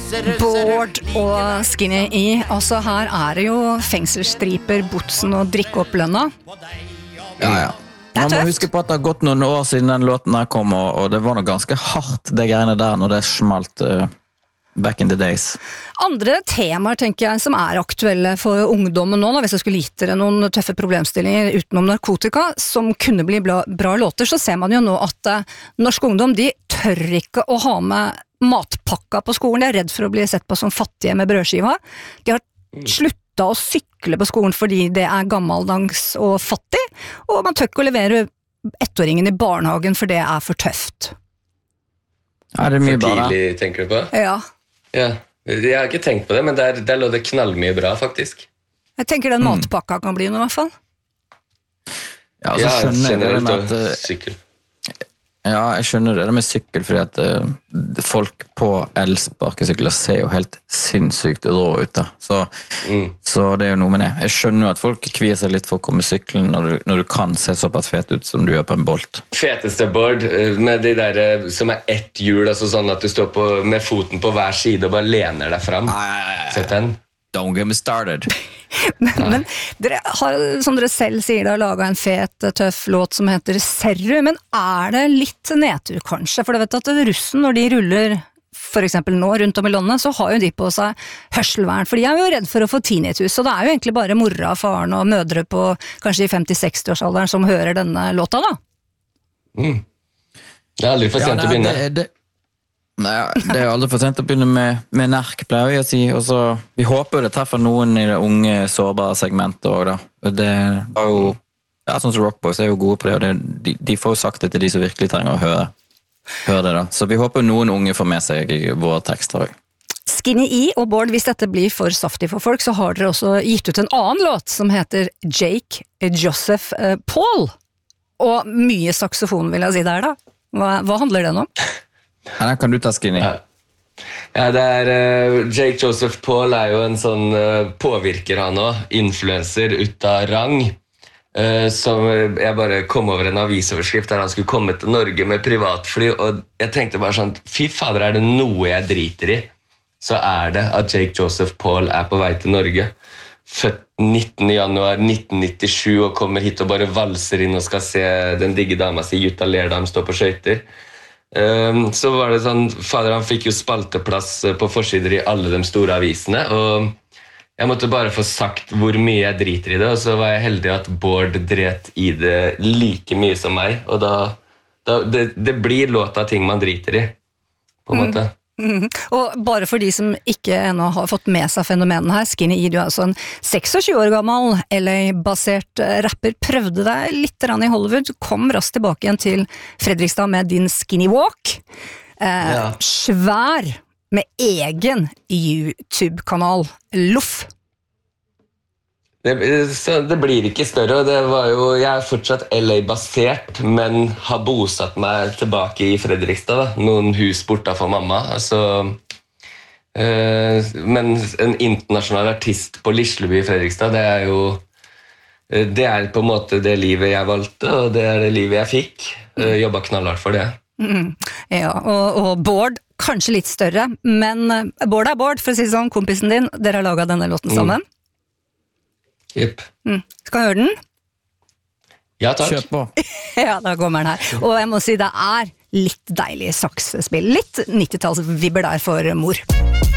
Bård og Skinny E. Altså her det jo fengselsstriper, botsen og drikke opp lønna. Ja. Man må huske på at det har gått noen år siden den låten her kom, og det var noe ganske hardt det greiene der når det smalt back in the days. Andre temaer, tenker jeg, som aktuelle for ungdommen nå, hvis jeg skulle gitt dere noen tøffe problemstillinger utenom narkotika, som kunne bli bra låter, så ser man jo nå at norsk ungdom, de tør ikke å ha med matpakka på skolen. De redd for å bli sett på som fattige med brødskiva. De har sluttet å sykle på skolen fordi det gammeldags og fattig, og man tør ikke å levere ettåringen i barnehagen for det for tøft. Det mye for tidlig, tenker du på? Ja. Ja, jeg har ikke tenkt på det, men der lå det knallmye bra, faktisk. Jeg tenker den matpakka kan bli noe, I hvert fall. Ja, så skjønner jeg det med at sykkel. Ja, jeg skjønner det med sykkel, fordi at folk på elsparkesykler ser jo helt sinnssykt rå ut da. Så det jo noe med det. Jeg skjønner jo at folk kvier seg litt for å komme syklen når du kan se såpass fet ut som du gjør på en Bolt. Feteste Bård, med de der som ett hjul, altså sånn at du står med foten på hver side og bare lener deg fram. Sett den. Don't get me started. Men dere har, som dere selv sier, da, laget en fet, tøff låt som heter Serru, men det litt nedtur kanskje? For du vet at russen, når de ruller for eksempel nå rundt om I landet, så har jo de på seg hørselvern, for de jo redd for å få tinnitus, så det jo egentlig bare mora, faren og mødre på kanskje I 50-60-årsalderen som hører denne låta da. Det aldri for sent å begynne. Nei, det aldri for sent å begynne med nerk, pleier jeg å si. Og så, vi håper det treffer noen I det unge, sårbare segmentet også, da. Det jo, sånn som Rockboys jo gode på det, og de får jo sagt det til de som virkelig trenger å høre det da. Så vi håper noen unge får med seg våre tekster også. Skinny E og Bård, hvis dette blir for saftig for folk, så har dere også gitt ut en annen låt som heter Jake Joseph Paul. Og mye saksofon vil jeg si der da. Hva handler den om? Ja, kan du ta Skinny? Ja, det Jake Joseph Paul jo en sånn påvirker han også, influencer ut av rang, som jeg bare kom over en avisoverskrift der han skulle komme til Norge med privatfly, og jeg tenkte bare sånn, fy fader, det noe jeg driter I, så det at Jake Joseph Paul på vei til Norge. Født 19. januar 1997 og kommer hit og bare valser inn og skal se den digge dama si Jutta Lerdam stå på skøyter. Så var det sånn, fader han fikk jo spalteplass på forsider I alle de store avisene, og jeg måtte bare få sagt hvor mye jeg driter I det, og så var jeg heldig at Bård dret I det like mye som meg, og det blir låt av ting man driter I, på en måte. Og bare for de som ikke ennå har fått med seg fenomenen her, Skinny E, du altså en 26 år gammel LA-basert rapper, prøvde deg litt I Hollywood, kom raskt tilbake igjen til Fredrikstad med din Skinny Walk, svær, med egen YouTube-kanal, Loff. Det blir ikke større, og det var jo, jeg fortsatt LA-basert, men har bosatt meg tilbake I Fredrikstad, da. Noen hus borte for mamma, altså, men en internasjonal artist på Lisleby I Fredrikstad, det på en måte det livet jeg valgte, og det det livet jeg fikk, jobbet knallhardt for det. Ja, og Bård, kanskje litt større, men Bård Bård, for å si det sånn, kompisen din, dere har laget denne låten sammen. Yep. Skal jeg høre den? Ja, takk. Kjør på. Ja, da kommer den her. Og jeg må si, det litt deilig saksespill. Litt 90-tallsvibber der for mor.